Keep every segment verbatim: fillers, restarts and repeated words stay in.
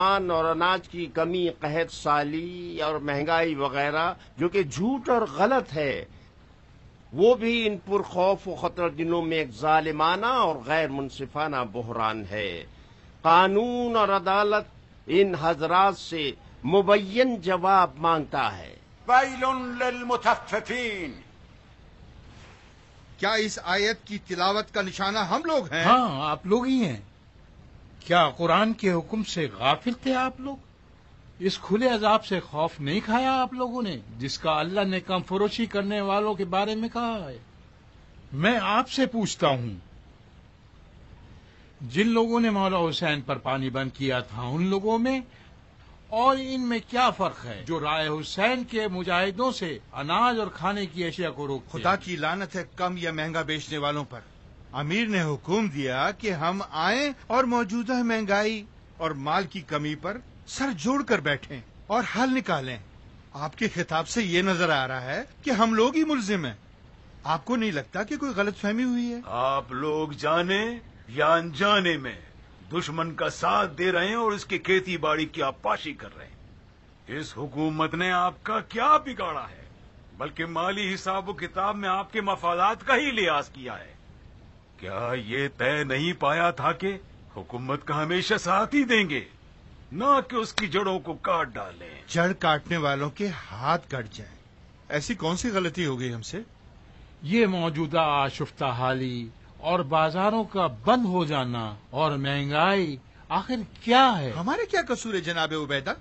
پان اور اناج کی کمی، قحط سالی اور مہنگائی وغیرہ جو کہ جھوٹ اور غلط ہے، وہ بھی ان پرخوف و خطر دنوں میں ایک ظالمانہ اور غیر منصفانہ بحران ہے۔ قانون اور عدالت ان حضرات سے مبین جواب مانگتا ہے۔ ویل للمطففین۔ کیا اس آیت کی تلاوت کا نشانہ ہم لوگ ہیں؟ ہاں، آپ لوگ ہی ہیں۔ کیا قرآن کے حکم سے غافل تھے آپ لوگ؟ اس کھلے عذاب سے خوف نہیں کھایا آپ لوگوں نے، جس کا اللہ نے کم فروشی کرنے والوں کے بارے میں کہا ہے؟ میں آپ سے پوچھتا ہوں، جن لوگوں نے مولا حسین پر پانی بند کیا تھا ان لوگوں میں اور ان میں کیا فرق ہے جو رائے حسین کے مجاہدوں سے اناج اور کھانے کی اشیاء کو روکتے ہیں؟ خدا کی لعنت ہے کم یا مہنگا بیچنے والوں پر۔ امیر نے حکم دیا کہ ہم آئیں اور موجودہ مہنگائی اور مال کی کمی پر سر جوڑ کر بیٹھیں اور حل نکالیں۔ آپ کے خطاب سے یہ نظر آ رہا ہے کہ ہم لوگ ہی ملزم ہیں۔ آپ کو نہیں لگتا کہ کوئی غلط فہمی ہوئی ہے؟ آپ لوگ جانے یا انجانے میں دشمن کا ساتھ دے رہے ہیں اور اس کی کھیتی باڑی کی آبپاشی کر رہے ہیں۔ اس حکومت نے آپ کا کیا بگاڑا ہے، بلکہ مالی حساب و کتاب میں آپ کے مفادات کا ہی لحاظ کیا ہے۔ کیا یہ طے نہیں پایا تھا کہ حکومت کا ہمیشہ ساتھ ہی دیں گے، نہ کہ اس کی جڑوں کو کاٹ ڈالیں؟ جڑ کاٹنے والوں کے ہاتھ کٹ جائیں، ایسی کون سی غلطی ہو گئی ہم سے؟ یہ موجودہ آشفتہ حالی اور بازاروں کا بند ہو جانا اور مہنگائی آخر کیا ہے؟ ہمارے کیا قصور ہے جناب عبیدہ؟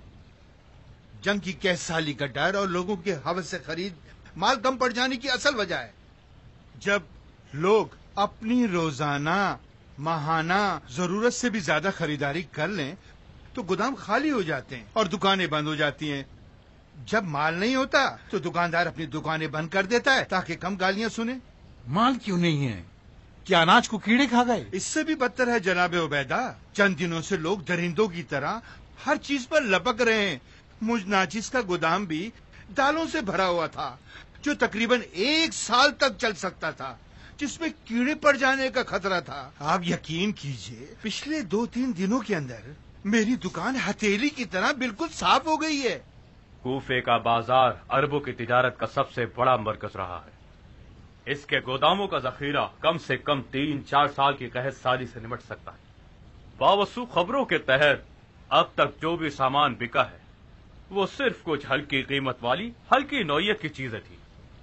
جنگ کی کیس سالی کا ڈر اور لوگوں کے حوث سے خرید مال کم پڑ جانے کی اصل وجہ ہے۔ جب لوگ اپنی روزانہ ماہانہ ضرورت سے بھی زیادہ خریداری کر لیں تو گودام خالی ہو جاتے ہیں اور دکانیں بند ہو جاتی ہیں۔ جب مال نہیں ہوتا تو دکاندار اپنی دکانیں بند کر دیتا ہے تاکہ کم گالیاں سنے۔ مال کیوں نہیں ہے؟ کیا اناج کو کیڑے کھا گئے؟ اس سے بھی بدتر ہے جناب عبیدہ، چند دنوں سے لوگ درندوں کی طرح ہر چیز پر لپک رہے ہیں۔ مجھ ناچیز کا گودام بھی دالوں سے بھرا ہوا تھا جو تقریباً ایک سال تک چل سکتا تھا، جس میں کیڑے پڑ جانے کا خطرہ تھا۔ آپ یقین کیجئے پچھلے دو تین دنوں کے اندر میری دکان ہتھیلی کی طرح بالکل صاف ہو گئی ہے۔ کوفے کا بازار عربوں کی تجارت کا سب سے بڑا مرکز رہا ہے۔ اس کے گوداموں کا ذخیرہ کم سے کم تین چار سال کی قحط سالی سے نمٹ سکتا ہے۔ باوثوق خبروں کے تحت اب تک جو بھی سامان بکا ہے وہ صرف کچھ ہلکی قیمت والی ہلکی نوعیت کی چیزیں تھی۔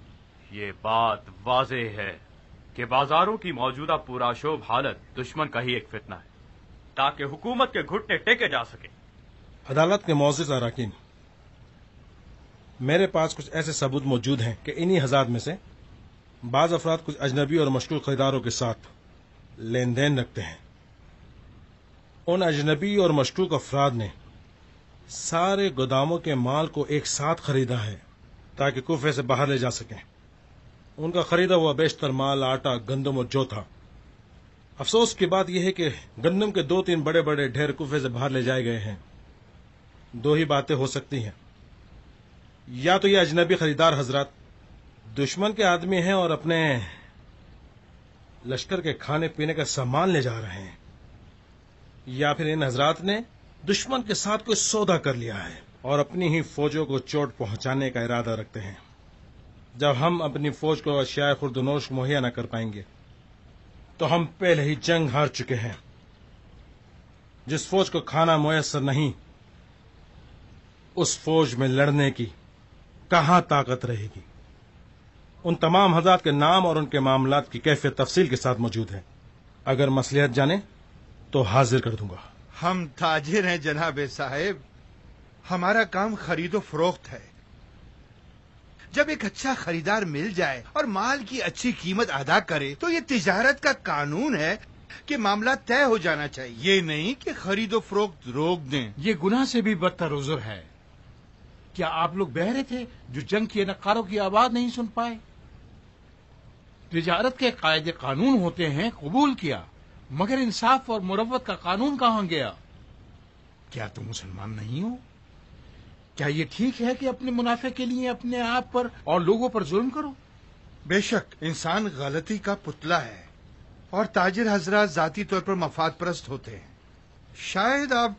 یہ بات واضح ہے کہ بازاروں کی موجودہ پرآشوب حالت دشمن کا ہی ایک فتنہ ہے تاکہ حکومت کے گھٹنے ٹیکے جا سکے۔ عدالت کے معزز اراکین، میرے پاس کچھ ایسے ثبوت موجود ہیں کہ انہی حضرات میں سے بعض افراد کچھ اجنبی اور مشکوک خریداروں کے ساتھ لین دین رکھتے ہیں۔ ان اجنبی اور مشکوک افراد نے سارے گوداموں کے مال کو ایک ساتھ خریدا ہے تاکہ کوفے سے باہر لے جا سکیں۔ ان کا خریدا ہوا بیشتر مال آٹا، گندم اور جو تھا۔ افسوس کی بات یہ ہے کہ گندم کے دو تین بڑے بڑے ڈھیر کوفے سے باہر لے جائے گئے ہیں۔ دو ہی باتیں ہو سکتی ہیں، یا تو یہ اجنبی خریدار حضرات دشمن کے آدمی ہیں اور اپنے لشکر کے کھانے پینے کا سامان لے جا رہے ہیں، یا پھر ان حضرات نے دشمن کے ساتھ کوئی سودا کر لیا ہے اور اپنی ہی فوجوں کو چوٹ پہنچانے کا ارادہ رکھتے ہیں۔ جب ہم اپنی فوج کو اشیاء خوردنوش مہیا نہ کر پائیں گے تو ہم پہلے ہی جنگ ہار چکے ہیں۔ جس فوج کو کھانا میسر نہیں اس فوج میں لڑنے کی کہاں طاقت رہے گی؟ ان تمام حضرات کے نام اور ان کے معاملات کی کیفیت تفصیل کے ساتھ موجود ہے۔ اگر مصلحت جانے تو حاضر کر دوں گا۔ ہم تاجر ہیں جناب صاحب، ہمارا کام خرید و فروخت ہے۔ جب ایک اچھا خریدار مل جائے اور مال کی اچھی قیمت ادا کرے تو یہ تجارت کا قانون ہے کہ معاملہ طے ہو جانا چاہیے، یہ نہیں کہ خرید و فروخت روک دیں۔ یہ گناہ سے بھی بدتر عذر ہے۔ کیا آپ لوگ بہرے تھے جو جنگ کے نقاروں کی آواز نہیں سن پائے؟ تجارت کے قاعدے قانون ہوتے ہیں، قبول کیا، مگر انصاف اور مروت کا قانون کہاں گیا؟ کیا تم مسلمان نہیں ہو؟ کیا یہ ٹھیک ہے کہ اپنے منافع کے لیے اپنے آپ پر اور لوگوں پر ظلم کرو؟ بے شک انسان غلطی کا پتلا ہے اور تاجر حضرات ذاتی طور پر مفاد پرست ہوتے ہیں۔ شاید آپ